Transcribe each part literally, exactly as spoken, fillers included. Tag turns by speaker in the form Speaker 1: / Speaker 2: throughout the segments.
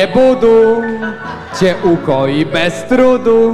Speaker 1: Budu cię ukoi bez trudu.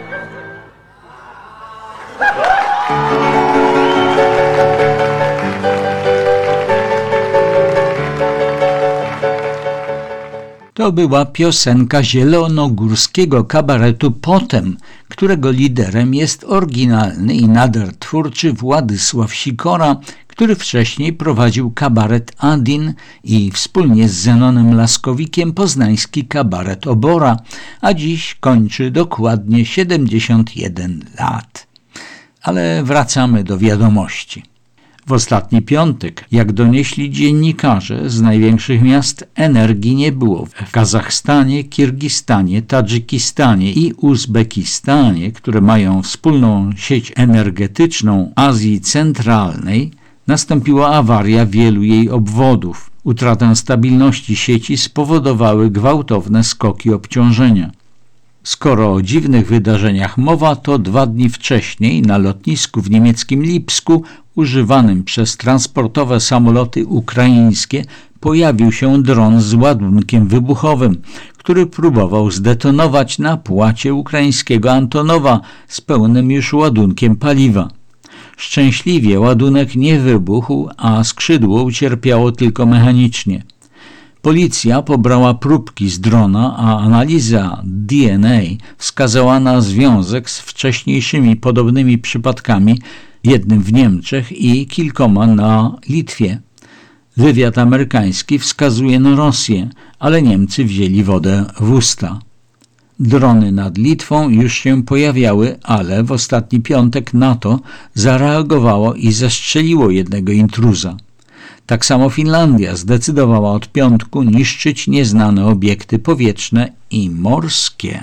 Speaker 2: To była piosenka zielonogórskiego kabaretu Potem, którego liderem jest oryginalny i nader twórczy Władysław Sikora, który wcześniej prowadził kabaret Adin i wspólnie z Zenonem Laskowikiem poznański kabaret Obora, a dziś kończy dokładnie siedemdziesiąt jeden lat. Ale wracamy do wiadomości. W ostatni piątek, jak donieśli dziennikarze z największych miast, energii nie było. W Kazachstanie, Kirgistanie, Tadżykistanie i Uzbekistanie, które mają wspólną sieć energetyczną Azji Centralnej, nastąpiła awaria wielu jej obwodów. Utratę stabilności sieci spowodowały gwałtowne skoki obciążenia. Skoro o dziwnych wydarzeniach mowa, to dwa dni wcześniej na lotnisku w niemieckim Lipsku, używanym przez transportowe samoloty ukraińskie, pojawił się dron z ładunkiem wybuchowym, który próbował zdetonować na płacie ukraińskiego Antonowa z pełnym już ładunkiem paliwa. Szczęśliwie ładunek nie wybuchł, a skrzydło ucierpiało tylko mechanicznie. Policja pobrała próbki z drona, a analiza D N A wskazała na związek z wcześniejszymi podobnymi przypadkami, jednym w Niemczech i kilkoma na Litwie. Wywiad amerykański wskazuje na Rosję, ale Niemcy wzięli wodę w usta. Drony nad Litwą już się pojawiały, ale w ostatni piątek NATO zareagowało i zestrzeliło jednego intruza. Tak samo Finlandia zdecydowała od piątku niszczyć nieznane obiekty powietrzne i morskie.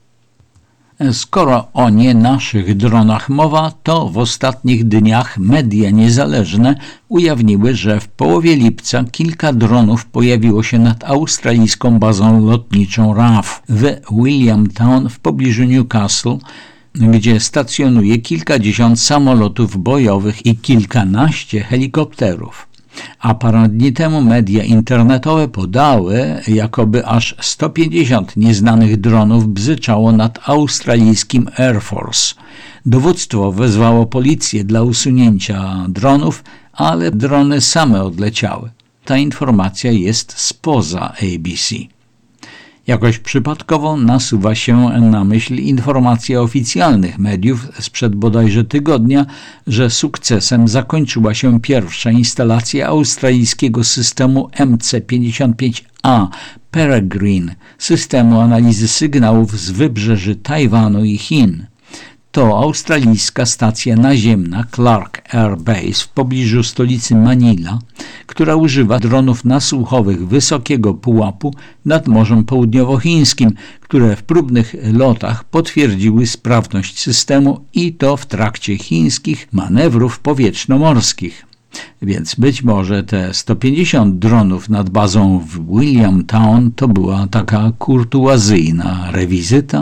Speaker 2: Skoro o nie naszych dronach mowa, to w ostatnich dniach media niezależne ujawniły, że w połowie lipca kilka dronów pojawiło się nad australijską bazą lotniczą R A F w Williamtown w pobliżu Newcastle, gdzie stacjonuje kilkadziesiąt samolotów bojowych i kilkanaście helikopterów. A parę dni temu media internetowe podały, jakoby aż sto pięćdziesiąt nieznanych dronów bzyczało nad australijskim Air Force. Dowództwo wezwało policję dla usunięcia dronów, ale drony same odleciały. Ta informacja jest spoza A B C. Jakoś przypadkowo nasuwa się na myśl informacja oficjalnych mediów sprzed bodajże tygodnia, że sukcesem zakończyła się pierwsza instalacja australijskiego systemu M C pięćdziesiąt pięć A Peregrine, systemu analizy sygnałów z wybrzeży Tajwanu i Chin. To australijska stacja naziemna Clark Air Base w pobliżu stolicy Manila, która używa dronów nasłuchowych wysokiego pułapu nad Morzem Południowochińskim, które w próbnych lotach potwierdziły sprawność systemu i to w trakcie chińskich manewrów powietrzno-morskich. Więc być może te sto pięćdziesiąt dronów nad bazą w Williamtown to była taka kurtuazyjna rewizyta?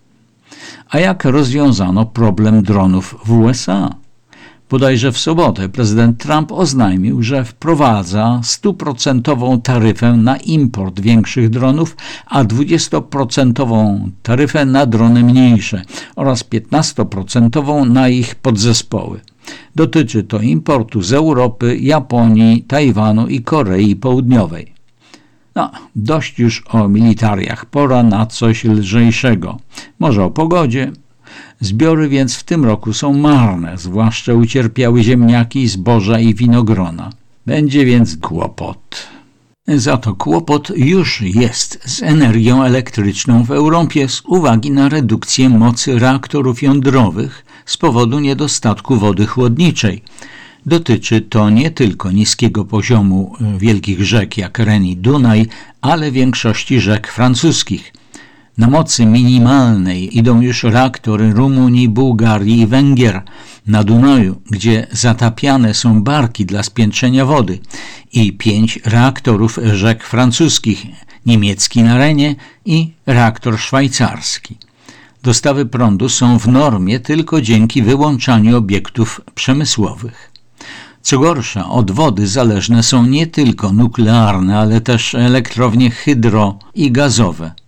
Speaker 2: A jak rozwiązano problem dronów w U S A? Bodajże w sobotę prezydent Trump oznajmił, że wprowadza stuprocentową taryfę na import większych dronów, a dwudziestoprocentową taryfę na drony mniejsze oraz piętnastoprocentową na ich podzespoły. Dotyczy to importu z Europy, Japonii, Tajwanu i Korei Południowej. No, dość już o militariach, pora na coś lżejszego. Może o pogodzie? Zbiory więc w tym roku są marne, zwłaszcza ucierpiały ziemniaki, zboża i winogrona. Będzie więc kłopot. Za to kłopot już jest z energią elektryczną w Europie z uwagi na redukcję mocy reaktorów jądrowych z powodu niedostatku wody chłodniczej. Dotyczy to nie tylko niskiego poziomu wielkich rzek jak Ren i Dunaj, ale większości rzek francuskich. Na mocy minimalnej idą już reaktory Rumunii, Bułgarii i Węgier na Dunaju, gdzie zatapiane są barki dla spiętrzenia wody i pięć reaktorów rzek francuskich, niemiecki na Renie i reaktor szwajcarski. Dostawy prądu są w normie tylko dzięki wyłączaniu obiektów przemysłowych. Co gorsza, od wody zależne są nie tylko nuklearne, ale też elektrownie hydro i gazowe.